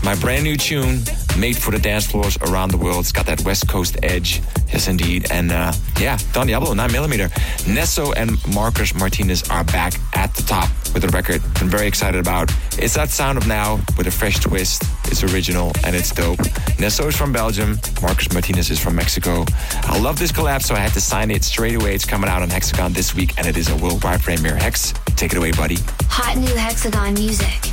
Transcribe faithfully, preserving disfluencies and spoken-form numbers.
My brand new tune, made for the dance floors around the world. It's got that West Coast edge. Yes, indeed. And uh, yeah, Don Diablo, nine millimeter. Nesso and Marcus Martinez are back at the top with a record I'm very excited about. It's that sound of now with a fresh twist. It's original and it's dope. Nesso is from Belgium. Marcus Martinez is from Mexico. I love this collab, so I had to sign it straight away. It's coming out on Hexagon this week, and it is a worldwide premiere. Hex, take it away, buddy. Hot new Hexagon music.